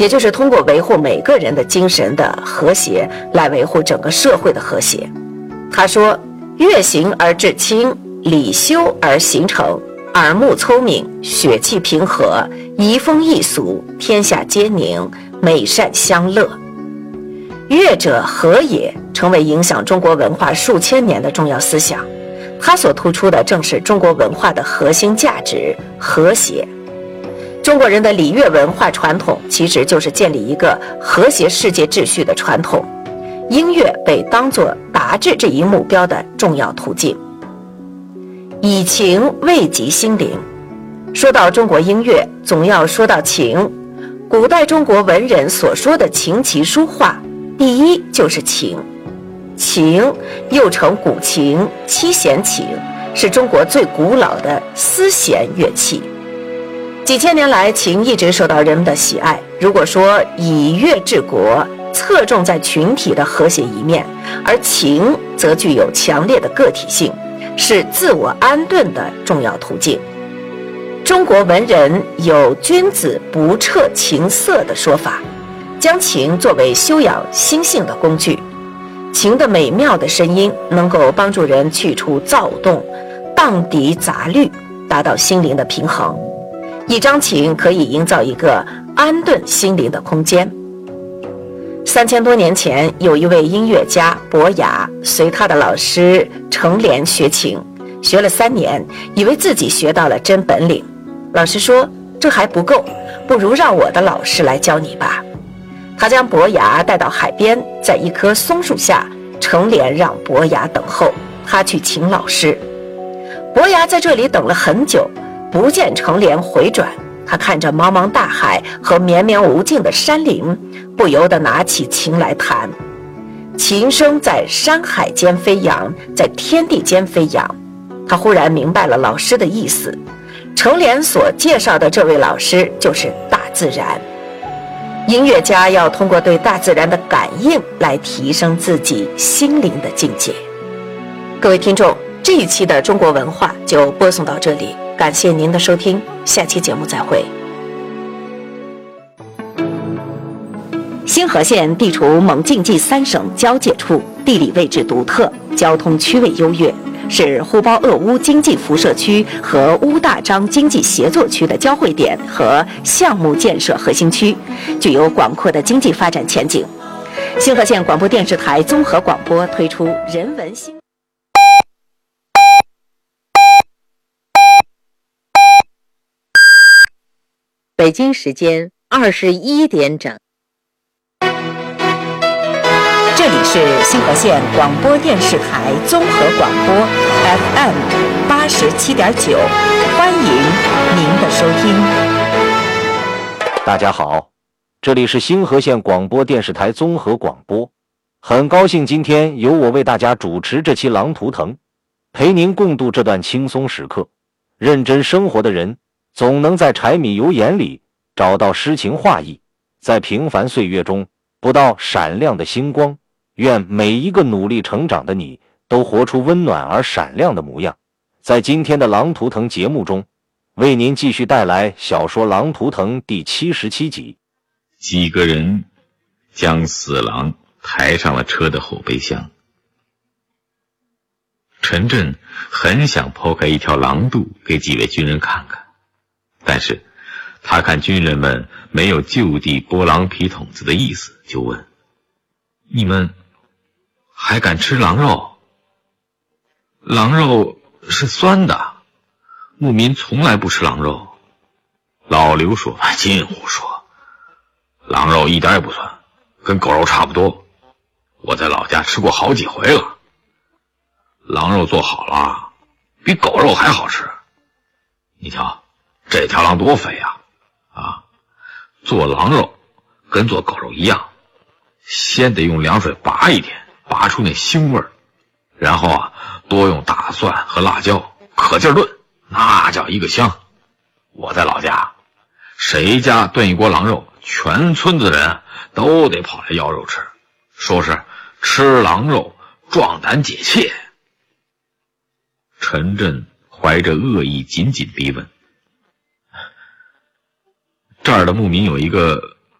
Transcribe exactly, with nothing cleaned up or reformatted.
也就是通过维护每个人的精神的和谐，来维护整个社会的和谐。他说：乐行而致清，礼修而形成，耳目聪明，血气平和，移风易俗，天下皆宁，美善相乐。乐者和也，成为影响中国文化数千年的重要思想。它所突出的正是中国文化的核心价值——和谐。中国人的礼乐文化传统其实就是建立一个和谐世界秩序的传统，音乐被当作达至这一目标的重要途径。以情慰藉心灵。说到中国音乐，总要说到情。古代中国文人所说的琴棋书画，第一就是情。琴又称古琴、七弦琴，是中国最古老的丝弦乐器。几千年来，琴一直受到人们的喜爱。如果说以乐治国，侧重在群体的和谐一面，而琴则具有强烈的个体性，是自我安顿的重要途径。中国文人有君子不彻琴瑟的说法，将琴作为修养心性的工具。琴的美妙的声音能够帮助人去除躁动，荡涤杂虑，达到心灵的平衡。一张琴可以营造一个安顿心灵的空间。三千多年前，有一位音乐家伯牙，随他的老师程莲学琴，学了三年，以为自己学到了真本领。老师说：“这还不够，不如让我的老师来教你吧。”他将伯牙带到海边，在一棵松树下，程莲让伯牙等候，他去请老师。伯牙在这里等了很久，不见程莲回转，他看着茫茫大海和绵绵无尽的山林，不由得拿起琴来弹。琴声在山海间飞扬，在天地间飞扬。他忽然明白了老师的意思，程莲所介绍的这位老师就是大自然。音乐家要通过对大自然的感应来提升自己心灵的境界。各位听众，这一期的中国文化就播送到这里，感谢您的收听，下期节目再会。新河县地处蒙晋冀三省交界处，地理位置独特，交通区位优越，是呼包鄂乌经济辐射区和乌大章经济协作区的交汇点和项目建设核心区，具有广阔的经济发展前景。新河县广播电视台综合广播推出人文新北京时间二十一点整。 这里是新河县广播电视台综合广播 F M 八十七点九，欢迎您的收听。 大家好，这里是新河县广播电视台综合广播，很高兴今天由我为大家主持这期《狼图腾》，陪您共度这段轻松时刻。认真生活的人总能在柴米油盐里找到诗情画意，在平凡岁月中不到闪亮的星光。愿每一个努力成长的你都活出温暖而闪亮的模样。在今天的《狼图腾》节目中，为您继续带来小说《狼图腾》第七十七集。 几个人将死狼抬上了车的后备箱。陈震很想剖开一条狼肚给几位军人看看，但是他看军人们没有就地剥狼皮筒子的意思，就问：你们还敢吃狼肉？狼肉是酸的，牧民从来不吃狼肉。老刘说：净胡说，狼肉一点也不酸，跟狗肉差不多，我在老家吃过好几回了。狼肉做好了比狗肉还好吃，你瞧这条狼多肥啊！啊，做狼肉跟做狗肉一样，先得用凉水拔一天，拔出那腥味儿，然后啊，多用大蒜和辣椒可劲儿炖，那叫一个香。我在老家，谁家炖一锅狼肉，全村子的人都得跑来要肉吃，说是吃狼肉壮胆解怯。陈震怀着恶意紧紧逼问：这儿的牧民有一个